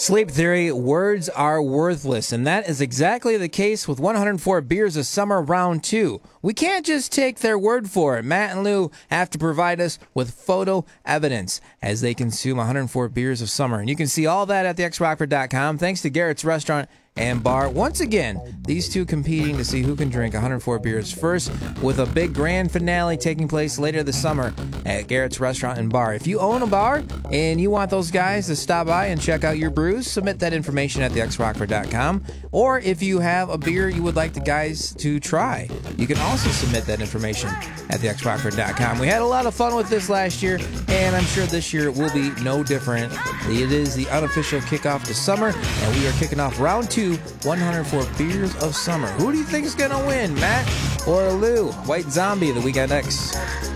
Sleep Theory, words are worthless, and that is exactly the case with 104 Beers of Summer Round 2. We can't just take their word for it. Matt and Lou have to provide us with photo evidence as they consume 104 Beers of Summer. And you can see all that at thexrockford.com. Thanks to Garrett's Restaurant and Bar. Once again, these two competing to see who can drink 104 beers first, with a big grand finale taking place later this summer at Garrett's Restaurant and Bar. If you own a bar and you want those guys to stop by and check out your brews, submit that information at thexrockford.com. Or if you have a beer you would like the guys to try, you can also submit that information at thexrockford.com. We had a lot of fun with this last year, and I'm sure this year will be no different. It is the unofficial kickoff to summer, and we are kicking off round 2, 104 Beers of Summer. Who do you think is going to win, Matt or Lou? White Zombie, the Weekend X.